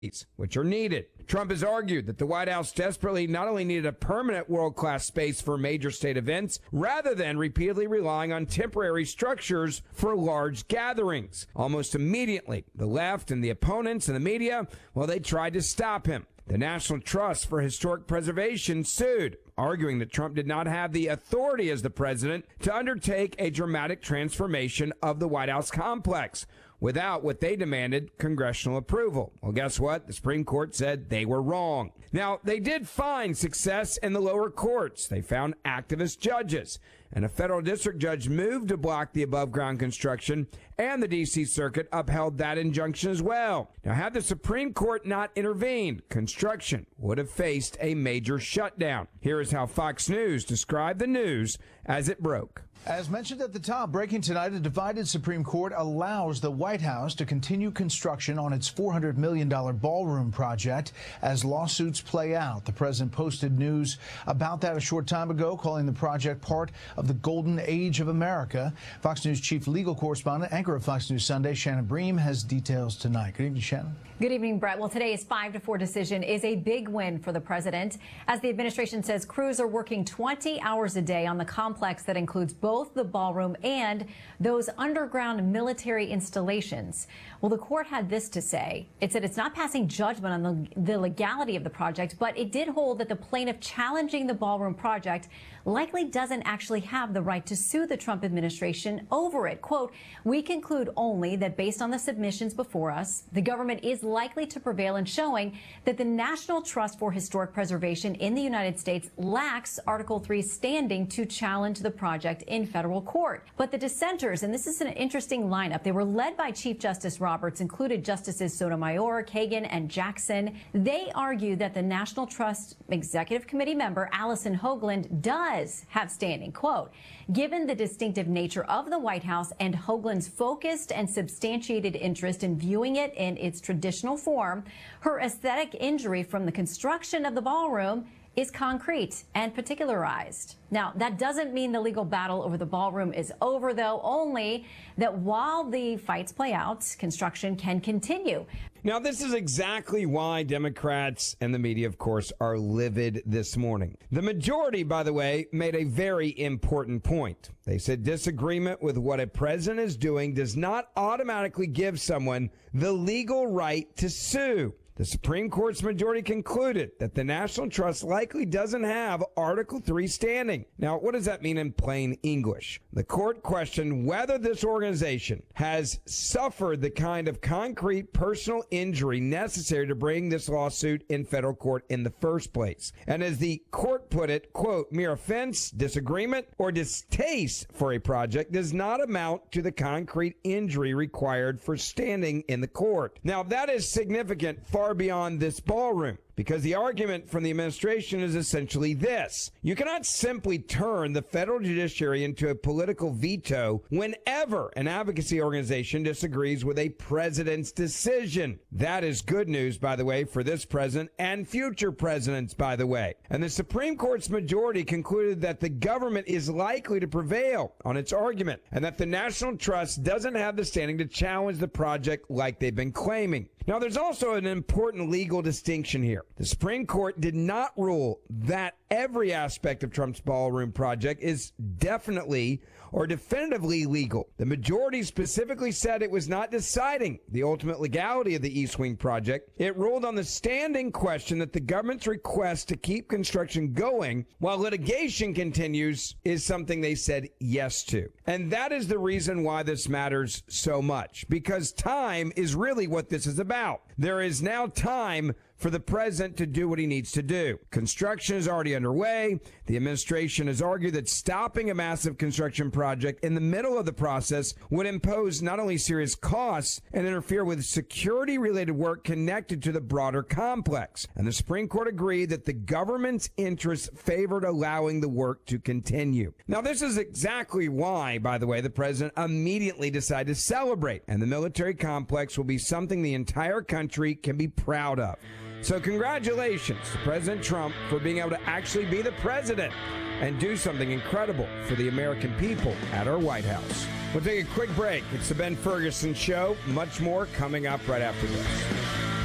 which are needed. Trump has argued that the White House desperately not only needed a permanent world-class space for major state events, rather than repeatedly relying on temporary structures for large gatherings. Almost immediately, the left and the opponents and the media, well, they tried to stop him. The National Trust for Historic Preservation sued, arguing that Trump did not have the authority as the president to undertake a dramatic transformation of the White House complex without what they demanded, congressional approval. Well, guess what? The Supreme Court said they were wrong. Now, they did find success in the lower courts. They found activist judges, and a federal district judge moved to block the above-ground construction, and the D.C. Circuit upheld that injunction as well. Now, had the Supreme Court not intervened, construction would have faced a major shutdown. Here is how Fox News described the news as it broke. As mentioned at the top, breaking tonight, a divided Supreme Court allows the White House to continue construction on its $400 million ballroom project as lawsuits play out. The president posted news about that a short time ago, calling the project part of the golden age of America. Fox News chief legal correspondent, anchor of Fox News Sunday, Shannon Bream, has details tonight. Good evening, Shannon. Good evening, Brett. Well, today's 5-4 decision is a big win for the president, as the administration says crews are working 20 hours a day on the complex that includes both the ballroom and those underground military installations. Well, the court had this to say. It said it's not passing judgment on the legality of the project, but it did hold that the plaintiff challenging the ballroom project likely doesn't actually have the right to sue the Trump administration over it. Quote, "We conclude only that based on the submissions before us, the government is likely to prevail in showing that the National Trust for Historic Preservation in the United States lacks Article 3 standing to challenge the project in federal court." But the dissenters, and this is an interesting lineup, they were led by Chief Justice Roberts, included Justices Sotomayor, Kagan, and Jackson. They argue that the National Trust Executive Committee member Allison Hoagland does have standing. Quote, "Given the distinctive nature of the White House and Hoagland's focused and substantiated interest in viewing it in its traditional form, her aesthetic injury from the construction of the ballroom is concrete and particularized." Now, that doesn't mean the legal battle over the ballroom is over, though, only that while the fights play out, construction can continue. Now, this is exactly why Democrats and the media, of course, are livid this morning. The majority, by the way, made a very important point. They said disagreement with what a president is doing does not automatically give someone the legal right to sue. The Supreme Court's majority concluded that the National Trust likely doesn't have Article 3 standing. Now, what does that mean in plain English? The court questioned whether this organization has suffered the kind of concrete personal injury necessary to bring this lawsuit in federal court in the first place. And as the court put it, quote, "Mere offense, disagreement, or distaste for a project does not amount to the concrete injury required for standing in the court." Now, that is significant far beyond this ballroom, because the argument from the administration is essentially this: you cannot simply turn the federal judiciary into a political veto whenever an advocacy organization disagrees with a president's decision. That is good news, by the way, for this president and future presidents, by the way. And the Supreme Court's majority concluded that the government is likely to prevail on its argument, and that the National Trust doesn't have the standing to challenge the project like they've been claiming. Now, there's also an important legal distinction here. The Supreme Court did not rule that every aspect of Trump's ballroom project is definitely or definitively legal. The majority specifically said it was not deciding the ultimate legality of the East Wing project. It ruled on the standing question that the government's request to keep construction going while litigation continues is something they said yes to. And that is the reason why this matters so much, because time is really what this is about. There is now time for the president to do what he needs to do. Construction is already underway. The administration has argued that stopping a massive construction project in the middle of the process would impose not only serious costs and interfere with security-related work connected to the broader complex. And the Supreme Court agreed that the government's interests favored allowing the work to continue. Now, this is exactly why, by the way, the president immediately decided to celebrate, and the military complex will be something the entire country can be proud of. So congratulations to President Trump for being able to actually be the president and do something incredible for the American people at our White House. We'll take a quick break. It's the Ben Ferguson Show. Much more coming up right after this.